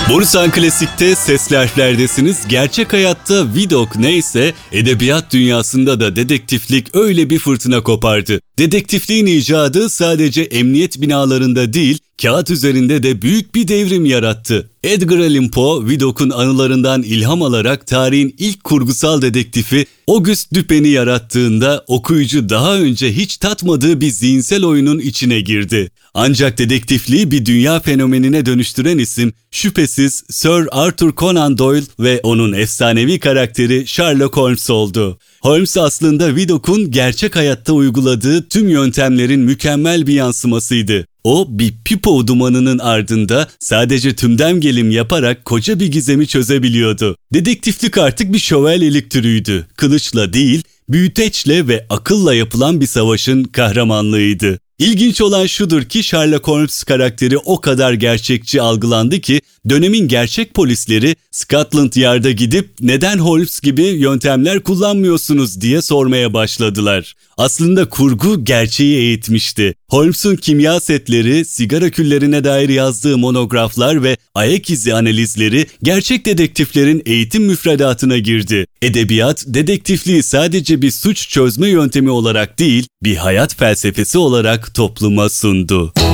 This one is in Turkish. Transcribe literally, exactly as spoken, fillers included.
Borusan Klasik'te sesli harflerdesiniz. Gerçek hayatta Vidok neyse edebiyat dünyasında da dedektiflik öyle bir fırtına kopardı. Dedektifliğin icadı sadece emniyet binalarında değil, kağıt üzerinde de büyük bir devrim yarattı. Edgar Allan Poe, Vidok'un anılarından ilham alarak tarihin ilk kurgusal dedektifi Auguste Dupin'i yarattığında okuyucu daha önce hiç tatmadığı bir zihinsel oyunun içine girdi. Ancak dedektifliği bir dünya fenomenine dönüştüren isim şüphesiz Sir Arthur Conan Doyle ve onun efsanevi karakteri Sherlock Holmes oldu. Holmes aslında Vidok'un gerçek hayatta uyguladığı tüm yöntemlerin mükemmel bir yansımasıydı. O bir pipo dumanının ardında sadece tümden gelim yaparak koca bir gizemi çözebiliyordu. Dedektiflik artık bir şövalyelik türüydü. Kılıçla değil, büyüteçle ve akılla yapılan bir savaşın kahramanlığıydı. İlginç olan şudur ki Sherlock Holmes karakteri o kadar gerçekçi algılandı ki dönemin gerçek polisleri Scotland Yard'a gidip neden Holmes gibi yöntemler kullanmıyorsunuz diye sormaya başladılar. Aslında kurgu gerçeği eğitmişti. Holmes'un kimya setleri, sigara küllerine dair yazdığı monograflar ve ayak izi analizleri gerçek dedektiflerin eğitim müfredatına girdi. Edebiyat, dedektifliği sadece bir suç çözme yöntemi olarak değil, bir hayat felsefesi olarak topluma sundu.